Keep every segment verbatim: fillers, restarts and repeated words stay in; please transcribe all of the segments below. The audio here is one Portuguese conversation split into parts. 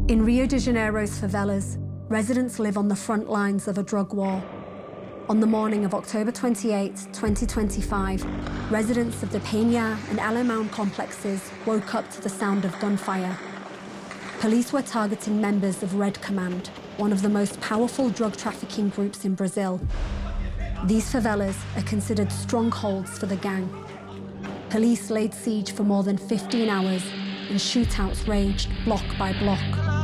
In Rio de Janeiro's favelas, residents live on the front lines of a drug war. On the morning of October twenty-eighth, twenty twenty-five, residents of the Peña and Alemão complexes woke up to the sound of gunfire. Police were targeting members of Red Command, one of the most powerful drug trafficking groups in Brazil. These favelas are considered strongholds for the gang. Police laid siege for more than fifteen hours, and shootouts raged block by block.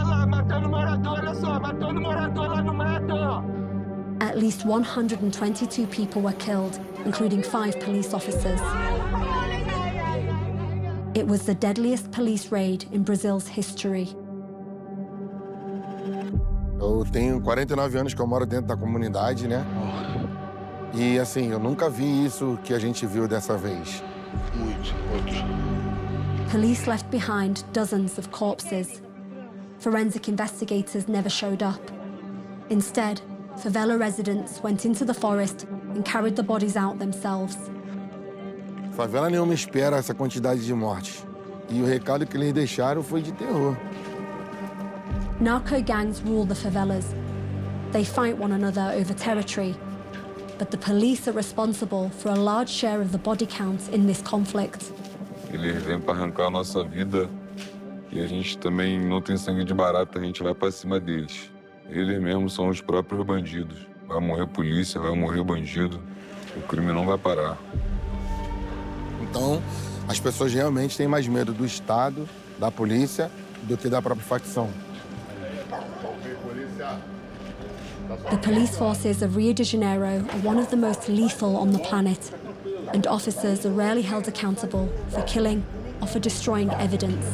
At least one hundred twenty-two people were killed, including five police officers. It was the deadliest police raid in Brazil's history. Eu tenho quarenta e nove anos que eu moro dentro da comunidade, né? E, assim, eu nunca vi isso que a gente viu dessa vez. Muito, muito. Police left behind dozens of corpses. Forensic investigators never showed up. Instead, favela residents went into the forest and carried the bodies out themselves. Favela nenhuma espera essa quantidade de mortes. E o recado que eles deixaram foi de terror. Narco gangs rule the favelas. They fight one another over territory. But the police are responsible for a large share of the body count in this conflict. Eles vêm para arrancar a nossa vida e a gente também não tem sangue de barata, a gente vai para cima deles. Eles mesmos são os próprios bandidos. Vai morrer polícia, vai morrer bandido, o crime não vai parar. Então, as pessoas realmente têm mais medo do Estado, da polícia, do que da própria facção. The police forces of Rio de Janeiro are one of the most lethal on the planet, and officers are rarely held accountable for killing or for destroying evidence.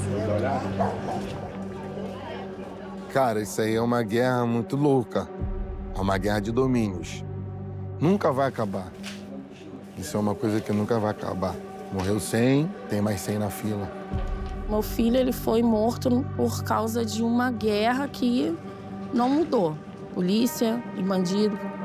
Cara, isso aí é uma guerra muito louca. É uma guerra de domínios. Nunca vai acabar. Isso é uma coisa que nunca vai acabar. Morreu cem, tem mais cem na fila. Meu filho ele foi morto por causa de uma guerra que não mudou. Polícia e bandido